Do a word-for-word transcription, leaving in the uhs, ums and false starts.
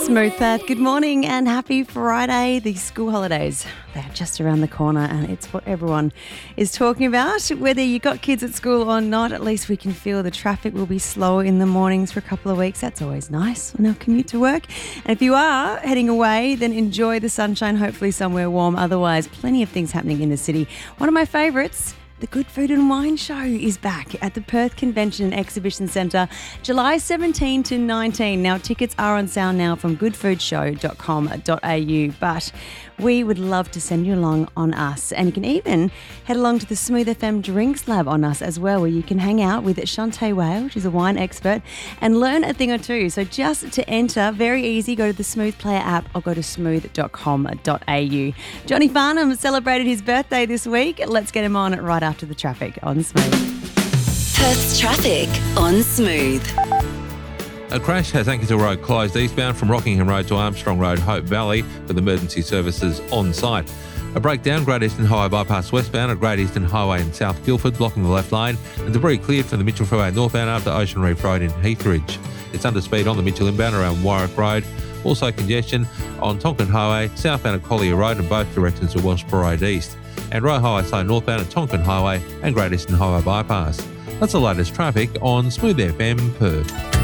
Smooth Perth, good morning and happy Friday. The school holidays, they are just around the corner and it's what everyone is talking about. Whether you got kids at school or not, at least we can feel the traffic will be slower in the mornings for a couple of weeks. That's always nice on our commute to work. And if you are heading away, then enjoy the sunshine, hopefully somewhere warm. Otherwise, plenty of things happening in the city. One of my favourites, the Good Food and Wine Show is back at the Perth Convention and Exhibition Centre, July seventeenth to nineteenth. Now, tickets are on sale now from good food show dot com dot a u, but we would love to send you along on us. And you can even head along to the Smooth F M Drinks Lab on us as well, where you can hang out with Shantae Whale, she's a wine expert, and learn a thing or two. So just to enter, very easy, go to the Smooth Player app or go to smooth dot com dot a u. Johnny Farnham celebrated his birthday this week. Let's get him on right after the traffic on Smooth. Perth's traffic on Smooth. A crash has Ankersville Road closed eastbound from Rockingham Road to Armstrong Road, Hope Valley, with emergency services on site. A breakdown, Great Eastern Highway bypass westbound at Great Eastern Highway in South Guildford, blocking the left lane, and debris cleared from the Mitchell Freeway northbound after Ocean Reef Road in Heathridge. It's under speed on the Mitchell inbound around Warwick Road. Also congestion on Tonkin Highway, southbound at Collier Road in both directions to Wellsborough Road East, and Roe Highway slow northbound at Tonkin Highway and Great Eastern Highway bypass. That's the latest traffic on Smooth F M Perth.